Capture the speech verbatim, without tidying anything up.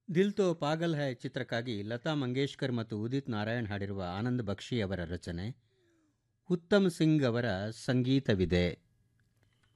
ದಿಲ್ ತೋ ಪಾಗಲ್ ಹೈ ಚಿತ್ರಕ್ಕಾಗಿ ಲತಾ ಮಂಗೇಶ್ಕರ್ ಮತ್ತು ಉದಿತ್ ನಾರಾಯಣ್ ಹಾಡಿರುವ ಆನಂದ್ ಬಕ್ಷಿ ಅವರ ರಚನೆ, ಉತ್ತಮ್ ಸಿಂಗ್ ಅವರ ಸಂಗೀತವಿದೆ.